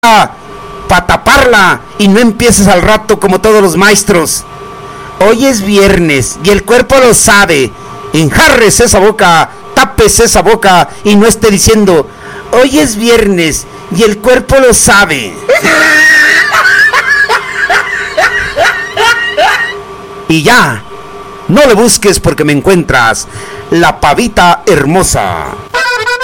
para taparla y no empieces al rato como todos los maestros. Hoy es viernes y el cuerpo lo sabe. Enjarres esa boca, tapes esa boca y no esté diciendo hoy es viernes y el cuerpo lo sabe. Y ya, no le busques porque me encuentras la pavita hermosa.